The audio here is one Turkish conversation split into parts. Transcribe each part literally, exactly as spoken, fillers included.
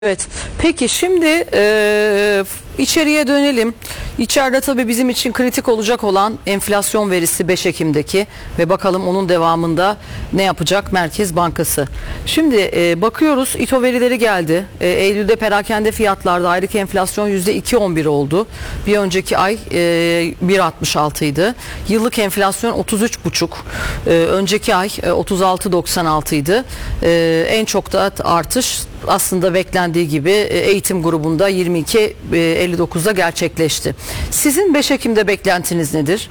Evet. Peki şimdi e, içeriye dönelim. İçeride tabii bizim için kritik olacak olan enflasyon verisi beş Ekim'deki ve bakalım onun devamında ne yapacak Merkez Bankası. Şimdi e, bakıyoruz İTO verileri geldi. E, Eylül'de perakende fiyatlarda aylık enflasyon yüzde iki virgül on bir oldu. Bir önceki ay e, bir virgül altmış altı idi. Yıllık enflasyon otuz üç virgül beş. E, önceki ay e, otuz altı virgül doksan altı idi. E, en çok da artış aslında beklendiği gibi eğitim grubunda yirmi iki virgül elli dokuzda gerçekleşti. Sizin beş Ekim'de beklentiniz nedir?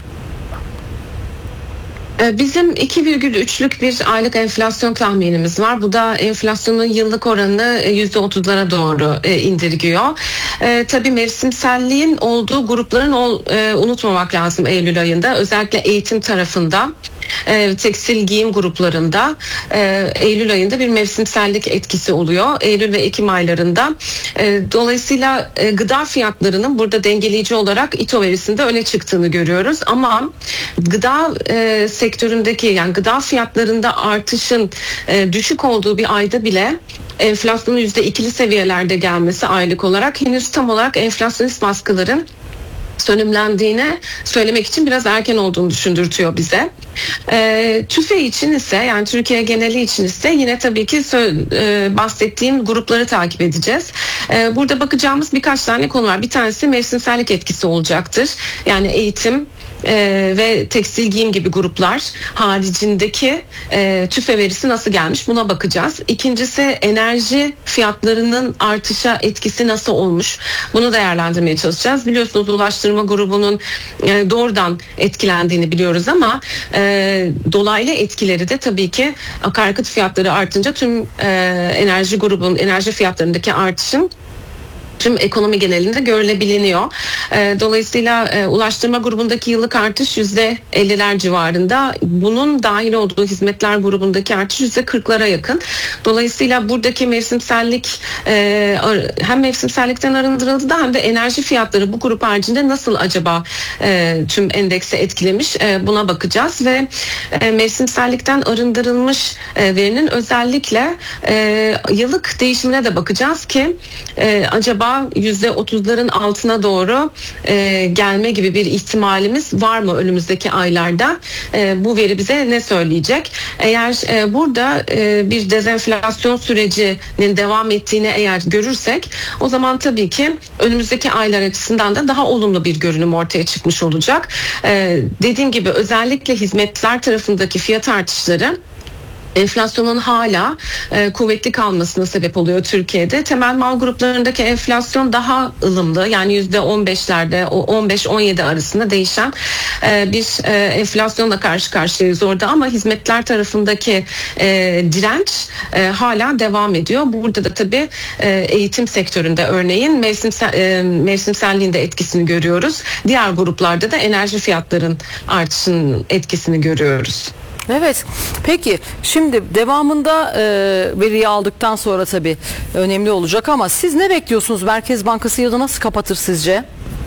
Bizim iki virgül üçlük bir aylık enflasyon tahminimiz var. Bu da enflasyonun yıllık oranını yüzde otuzlara doğru indirgiyor. E, tabii mevsimselliğin olduğu grupların ol, e, unutmamak lazım Eylül ayında. Özellikle eğitim tarafında. E, tekstil giyim gruplarında e, Eylül ayında bir mevsimsellik etkisi oluyor. Eylül ve Ekim aylarında. E, dolayısıyla e, gıda fiyatlarının burada dengeleyici olarak İTO verisinde öne çıktığını görüyoruz. Ama gıda e, sektöründeki yani gıda fiyatlarında artışın e, düşük olduğu bir ayda bile enflasyonun yüzde ikili seviyelerde gelmesi aylık olarak henüz tam olarak enflasyonist baskıların sönümlendiğini söylemek için biraz erken olduğunu düşündürtüyor bize. E, TÜFE için ise yani Türkiye geneli için ise yine tabii ki sö- e, bahsettiğim grupları takip edeceğiz. E, burada bakacağımız birkaç tane konu var. Bir tanesi mevsimsellik etkisi olacaktır. Yani eğitim Ee, ve tekstil giyim gibi gruplar haricindeki e, TÜFE verisi nasıl gelmiş buna bakacağız. İkincisi enerji fiyatlarının artışa etkisi nasıl olmuş bunu değerlendirmeye çalışacağız. Biliyorsunuz ulaştırma grubunun e, doğrudan etkilendiğini biliyoruz ama e, dolaylı etkileri de tabii ki akaryakıt fiyatları artınca tüm e, enerji grubunun enerji fiyatlarındaki artışın tüm ekonomi genelinde görülebiliniyor. E, dolayısıyla e, ulaştırma grubundaki yıllık artış yüzde elliler civarında. Bunun dahil olduğu hizmetler grubundaki artış yüzde kırklara yakın. Dolayısıyla buradaki mevsimsellik e, hem mevsimsellikten arındırıldı da hem de enerji fiyatları bu grup haricinde nasıl acaba e, tüm endeksi etkilemiş e, buna bakacağız ve e, mevsimsellikten arındırılmış e, verinin özellikle e, yıllık değişimine de bakacağız ki e, acaba yüzde otuzların altına doğru e, gelme gibi bir ihtimalimiz var mı önümüzdeki aylarda? E, bu veri bize ne söyleyecek? Eğer e, burada e, bir dezenflasyon sürecinin devam ettiğini eğer görürsek o zaman tabii ki önümüzdeki aylar açısından da daha olumlu bir görünüm ortaya çıkmış olacak. E, dediğim gibi özellikle hizmetler tarafındaki fiyat artışları enflasyonun hala e, kuvvetli kalmasına sebep oluyor Türkiye'de. Temel mal gruplarındaki enflasyon daha ılımlı. Yani yüzde on beşlerde on beş on yedi arasında değişen e, bir e, enflasyonla karşı karşıyayız orada ama hizmetler tarafındaki e, direnç e, hala devam ediyor. Burada da tabii e, eğitim sektöründe örneğin mevsimsel, e, mevsimselliğin de etkisini görüyoruz. Diğer gruplarda da enerji fiyatların artışının etkisini görüyoruz. Evet. Peki şimdi devamında e, veriyi aldıktan sonra tabii önemli olacak ama siz ne bekliyorsunuz? Merkez Bankası yılı nasıl kapatır sizce?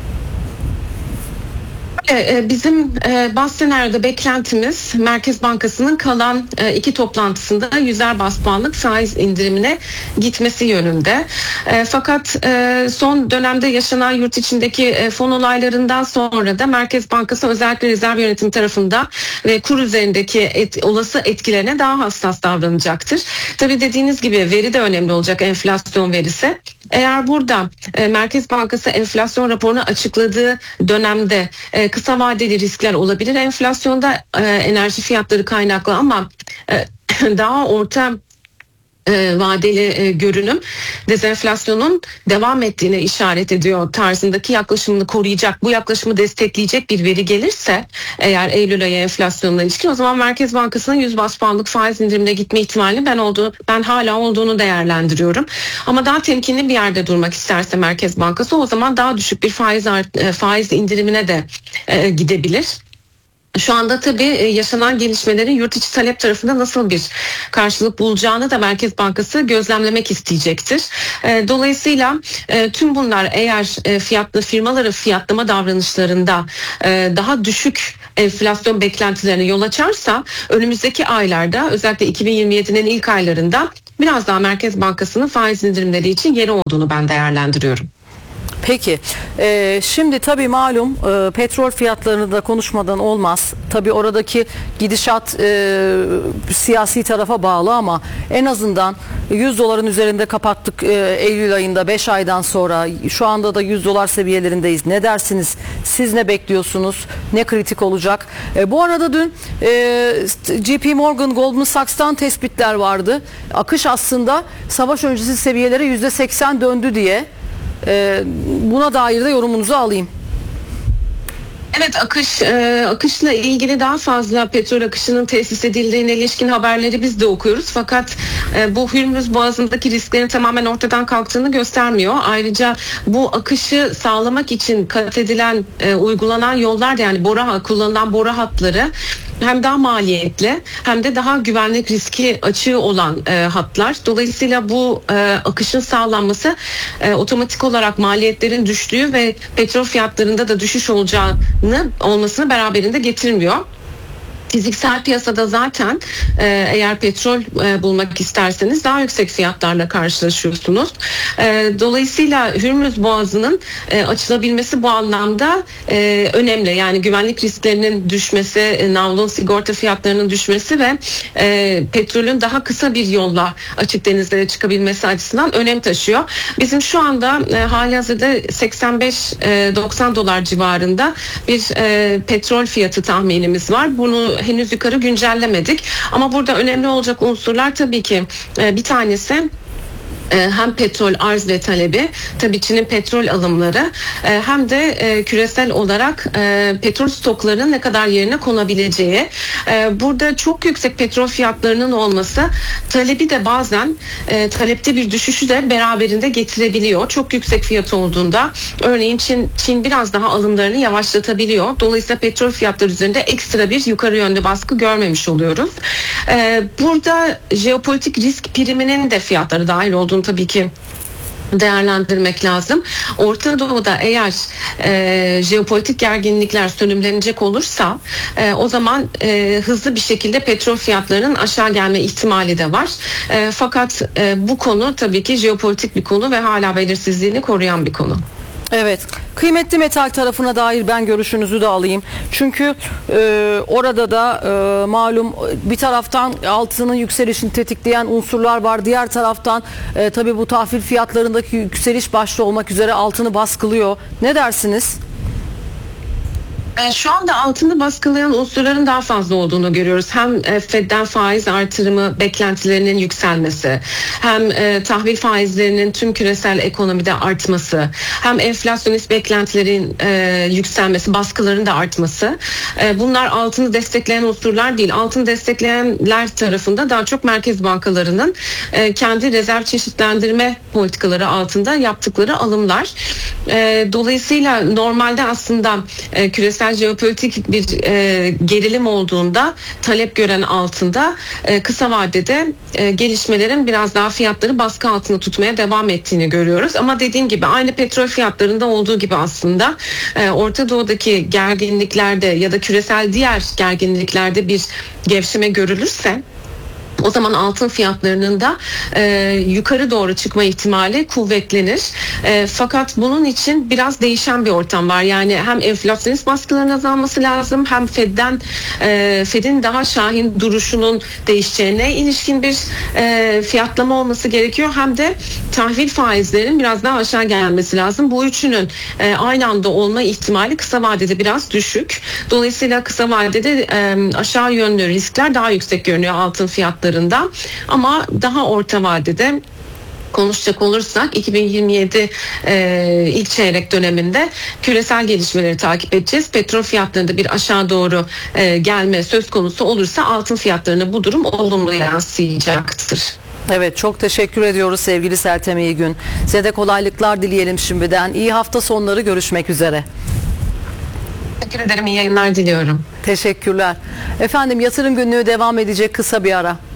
Bizim baz senaryoda beklentimiz Merkez Bankası'nın kalan iki toplantısında yüzer baz puanlık faiz indirimine gitmesi yönünde. Fakat son dönemde yaşanan yurt içindeki fon olaylarından sonra da Merkez Bankası özellikle rezerv yönetimi tarafında ve kur üzerindeki et, olası etkilerine daha hassas davranacaktır. Tabii dediğiniz gibi veri de önemli olacak, enflasyon verisi. Eğer burada Merkez Bankası enflasyon raporunu açıkladığı dönemde kısa vadeli riskler olabilir enflasyonda e, enerji fiyatları kaynaklı ama e, daha orta e, vadeli e, görünüm dezenflasyonun devam ettiğine işaret ediyor tarzındaki yaklaşımını koruyacak, bu yaklaşımı destekleyecek bir veri gelirse eğer Eylül ayı enflasyonuna ilişkin o zaman Merkez Bankası'nın yüz baz puanlık faiz indirimine gitme ihtimali ben olduğu ben hala olduğunu değerlendiriyorum. Ama daha temkinli bir yerde durmak isterse Merkez Bankası o zaman daha düşük bir faiz art, faiz indirimine de e, gidebilir. Şu anda tabii yaşanan gelişmelerin yurt içi talep tarafında nasıl bir karşılık bulacağını da Merkez Bankası gözlemlemek isteyecektir. Dolayısıyla tüm bunlar eğer fiyatlı firmaların fiyatlama davranışlarında daha düşük enflasyon beklentilerine yol açarsa önümüzdeki aylarda özellikle iki bin yirmi yedinin ilk aylarında biraz daha Merkez Bankası'nın faiz indirimleri için yeri olduğunu ben değerlendiriyorum. Peki, ee, şimdi tabii malum e, petrol fiyatlarını da konuşmadan olmaz. Tabii oradaki gidişat e, siyasi tarafa bağlı ama en azından yüz doların üzerinde kapattık e, Eylül ayında, beş aydan sonra. Şu anda da yüz dolar seviyelerindeyiz. Ne dersiniz? Siz ne bekliyorsunuz? Ne kritik olacak? E, bu arada dün e, J P Morgan, Goldman Sachs'tan tespitler vardı. Akış aslında savaş öncesi seviyelere yüzde seksen döndü diye. Ee, buna dair de yorumunuzu alayım. Evet, akış e, akışla ilgili daha fazla petrol akışının tesis edildiğine ilişkin haberleri biz de okuyoruz. Fakat e, bu Hürmüz Boğazı'ndaki risklerin tamamen ortadan kalktığını göstermiyor. Ayrıca bu akışı sağlamak için kat edilen, e, uygulanan yollar da, yani boru, kullanılan boru hatları hem daha maliyetli hem de daha güvenlik riski açığı olan e, hatlar. Dolayısıyla bu e, akışın sağlanması e, otomatik olarak maliyetlerin düştüğü ve petrol fiyatlarında da düşüş olacağını olmasını beraberinde getirmiyor. Fiziksel piyasada zaten e, eğer petrol e, bulmak isterseniz daha yüksek fiyatlarla karşılaşıyorsunuz. E, dolayısıyla Hürmüz Boğazı'nın e, açılabilmesi bu anlamda e, önemli. Yani güvenlik risklerinin düşmesi, e, navlun sigorta fiyatlarının düşmesi ve e, petrolün daha kısa bir yolla açık denizlere çıkabilmesi açısından önem taşıyor. Bizim şu anda e, halihazırda seksen beş doksan dolar civarında bir e, petrol fiyatı tahminimiz var. Bunu henüz yukarı güncellemedik. Ama burada önemli olacak unsurlar tabii ki e, bir tanesi hem petrol arz ve talebi, tabii Çin'in petrol alımları, hem de küresel olarak petrol stoklarının ne kadar yerine konabileceği. Burada çok yüksek petrol fiyatlarının olması talebi de bazen talepte bir düşüşü de beraberinde getirebiliyor. Çok yüksek fiyat olduğunda örneğin Çin, Çin biraz daha alımlarını yavaşlatabiliyor. Dolayısıyla petrol fiyatları üzerinde ekstra bir yukarı yönlü baskı görmemiş oluyoruz. Burada jeopolitik risk priminin de fiyatları dahil olduğunu tabii ki değerlendirmek lazım. Orta Doğu'da eğer e, jeopolitik gerginlikler sönümlenecek olursa e, o zaman e, hızlı bir şekilde petrol fiyatlarının aşağı gelme ihtimali de var. E, fakat e, bu konu tabii ki jeopolitik bir konu ve hala belirsizliğini koruyan bir konu. Evet. Kıymetli metal tarafına dair ben görüşünüzü de alayım. Çünkü e, orada da e, malum bir taraftan altının yükselişini tetikleyen unsurlar var. Diğer taraftan e, tabii bu tahvil fiyatlarındaki yükseliş başta olmak üzere altını baskılıyor. Ne dersiniz? Şu anda altını baskılayan unsurların daha fazla olduğunu görüyoruz. Hem Fed'den faiz artırımı beklentilerinin yükselmesi, hem tahvil faizlerinin tüm küresel ekonomide artması, hem enflasyonist beklentilerin yükselmesi, baskıların da artması. Bunlar altını destekleyen unsurlar değil. Altını destekleyenler tarafında daha çok merkez bankalarının kendi rezerv çeşitlendirme politikaları altında yaptıkları alımlar. Dolayısıyla normalde aslında küresel jeopolitik bir e, gerilim olduğunda talep gören altında e, kısa vadede e, gelişmelerin biraz daha fiyatları baskı altında tutmaya devam ettiğini görüyoruz. Ama dediğim gibi aynı petrol fiyatlarında olduğu gibi aslında e, Orta Doğu'daki gerginliklerde ya da küresel diğer gerginliklerde bir gevşeme görülürse o zaman altın fiyatlarının da e, yukarı doğru çıkma ihtimali kuvvetlenir. E, fakat bunun için biraz değişen bir ortam var. Yani hem enflasyonist baskıların azalması lazım, hem Fed'den e, Fed'in daha şahin duruşunun değişeceğine ilişkin bir e, fiyatlama olması gerekiyor. Hem de tahvil faizlerinin biraz daha aşağı gelmesi lazım. Bu üçünün e, aynı anda olma ihtimali kısa vadede biraz düşük. Dolayısıyla kısa vadede e, aşağı yönlü riskler daha yüksek görünüyor altın fiyatları. Ama daha orta vadede konuşacak olursak iki bin yirmi yedi e, ilk çeyrek döneminde küresel gelişmeleri takip edeceğiz. Petrol fiyatlarında bir aşağı doğru e, gelme söz konusu olursa altın fiyatlarına bu durum olumlu yansıyacaktır. Evet, çok teşekkür ediyoruz sevgili Seltem İyigün. Size de kolaylıklar dileyelim şimdiden. İyi hafta sonları, görüşmek üzere. Teşekkür ederim, iyi yayınlar diliyorum. Teşekkürler. Efendim, yatırım günlüğü devam edecek, kısa bir ara.